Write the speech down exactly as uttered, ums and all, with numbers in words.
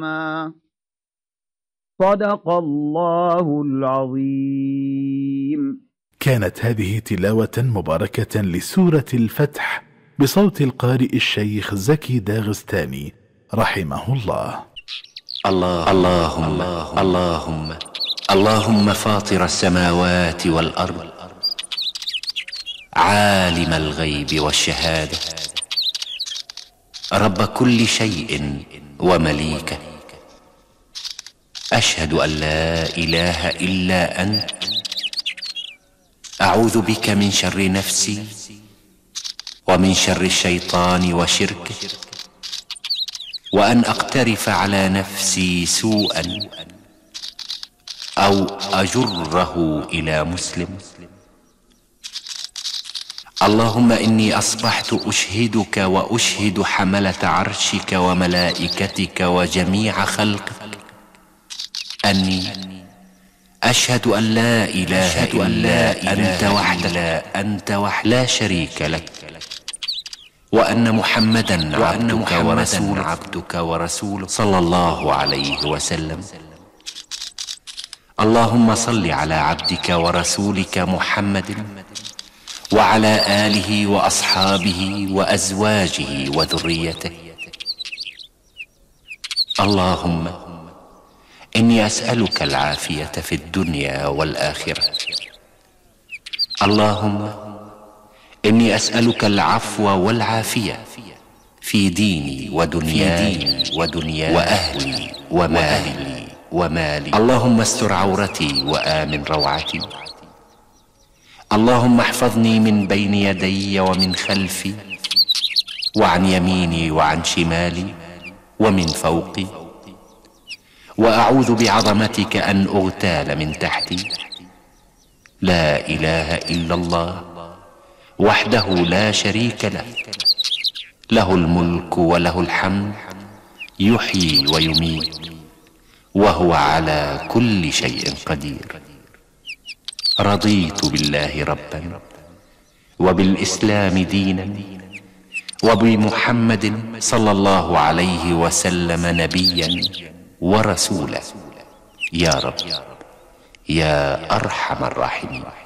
صدق الله العظيم. كانت هذه تلاوة مباركة لسورة الفتح بصوت القارئ الشيخ زكي داغستاني رحمه الله. الله اللهم اللهم اللهم فاطر السماوات والأرض، عالم الغيب والشهادة، رب كل شيء ومليكه، أشهد أن لا إله إلا أنت، أعوذ بك من شر نفسي ومن شر الشيطان وشركه، وأن أقترف على نفسي سوءا أو أجره إلى مسلم. اللهم إني أصبحت أشهدك وأشهد حملة عرشك وملائكتك وجميع خلقك أني أشهد أن لا إله إلا أنت وحدك أنت وحدك لا شريك لك، وأن محمدا عبدك ورسولك عبدك ورسولك صلى الله عليه وسلم. اللهم صل على عبدك ورسولك محمد وعلى آله وأصحابه وأزواجه وذريته. اللهم إني أسألك العافية في الدنيا والآخرة. اللهم إني أسألك العفو والعافية في ديني ودنياي ودنياي وأهلي ومالي ومالي. اللهم استر عورتي وآمن روعتي. اللهم احفظني من بين يدي ومن خلفي وعن يميني وعن شمالي ومن فوقي، وأعوذ بعظمتك أن أغتال من تحتي. لا إله إلا الله وحده لا شريك له، له الملك وله الحمد، يحيي ويميت وهو على كل شيء قدير. رضيت بالله ربا وبالإسلام دينا وبمحمد صلى الله عليه وسلم نبيا ورسولا. يا رب يا أرحم الراحمين.